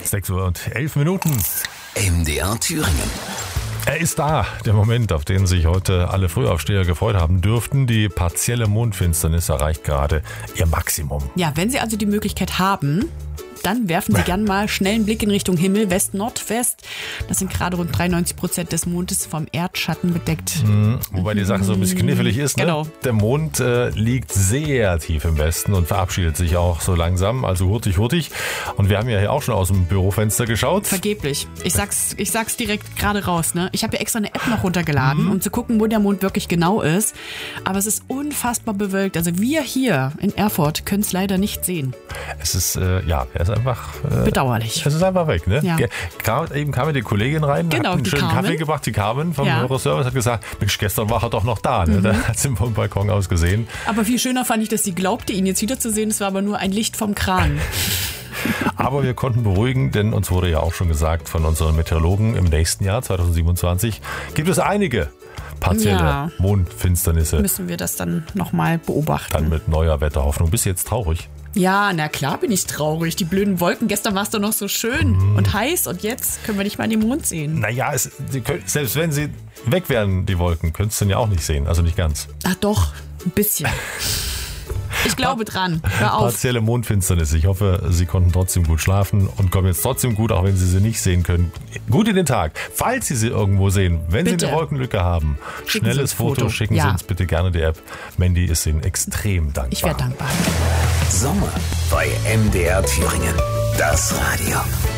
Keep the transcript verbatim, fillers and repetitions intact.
sechs Uhr und elf Minuten. M D R Thüringen. Er ist da, der Moment, auf den sich heute alle Frühaufsteher gefreut haben dürften. Die partielle Mondfinsternis erreicht gerade ihr Maximum. Ja, wenn Sie also die Möglichkeit haben, dann werfen Sie gern mal schnell einen Blick in Richtung Himmel, West, Nordwest. Das sind gerade rund dreiundneunzig Prozent des Mondes vom Erdschatten bedeckt. Mhm, wobei die Sache so ein bisschen knifflig ist. Ne? Genau. Der Mond äh, liegt sehr tief im Westen und verabschiedet sich auch so langsam, also hurtig, hurtig. Und wir haben ja hier auch schon aus dem Bürofenster geschaut. Vergeblich. Ich sag's, ich sag's direkt gerade raus. Ne? Ich habe ja extra eine App noch runtergeladen, mhm. um zu gucken, wo der Mond wirklich genau ist. Aber es ist unfassbar bewölkt. Also wir hier in Erfurt können es leider nicht sehen. Es ist, äh, ja, er ist einfach... Äh, bedauerlich. Es ist einfach weg, ne? Ja. Kam, eben kam die Kollegin rein, genau, hat einen schönen Carmen. Kaffee gebracht, die Carmen vom ja. Euroservice hat gesagt, Mensch, gestern war er doch noch da, ne? Mhm. Da hat sie vom Balkon aus gesehen. Aber viel schöner fand ich, dass sie glaubte, ihn jetzt wiederzusehen. Es war aber nur ein Licht vom Kran. Aber wir konnten beruhigen, denn uns wurde ja auch schon gesagt von unseren Meteorologen, im nächsten Jahr, zweitausendsiebenundzwanzig, gibt es einige partielle ja. Mondfinsternisse. Müssen wir das dann nochmal beobachten. Dann mit neuer Wetterhoffnung. Bist du jetzt traurig? Ja, na klar bin ich traurig. Die blöden Wolken, gestern war es doch noch so schön mm. und heiß und jetzt können wir nicht mal den Mond sehen. Naja, es, können, selbst wenn sie weg wären, die Wolken, könntest du den ja auch nicht sehen, also nicht ganz. Ach doch, ein bisschen. Ich glaube dran. Hör auf. Partielle Mondfinsternis. Ich hoffe, Sie konnten trotzdem gut schlafen und kommen jetzt trotzdem gut, auch wenn Sie sie nicht sehen können. Gut in den Tag. Falls Sie sie irgendwo sehen, wenn bitte. Sie eine Wolkenlücke haben, schicken schnelles Foto. Foto, schicken ja. Sie uns bitte gerne die App. Mandy ist Ihnen extrem dankbar. Ich wäre dankbar. Sommer bei M D R Thüringen. Das Radio.